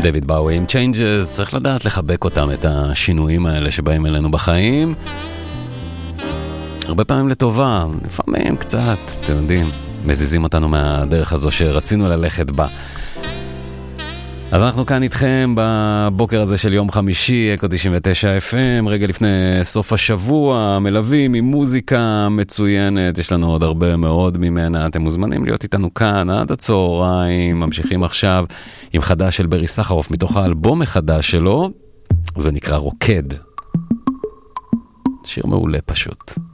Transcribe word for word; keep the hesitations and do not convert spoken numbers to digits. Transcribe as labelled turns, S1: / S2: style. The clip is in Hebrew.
S1: דויד באוי עם Changes, צריך לדעת לחבק אותם, את השינויים האלה שבאים אלינו בחיים. הרבה פעמים לטובה, לפעמים קצת, אתם יודעים, מזיזים אותנו מהדרך הזו שרצינו ללכת בה. אז אנחנו כאן איתכם בבוקר הזה של יום חמישי, אקו תשעים ותשע אף אם, רגע לפני סוף השבוע, מלווים עם מוזיקה מצוינת, יש לנו עוד הרבה מאוד ממנה, אתם מוזמנים להיות איתנו כאן עד הצהריים, ממשיכים עכשיו עם חדש של ברי סחרוף, מתוך האלבום החדש שלו, זה נקרא רוקד. שיר מעולה פשוט.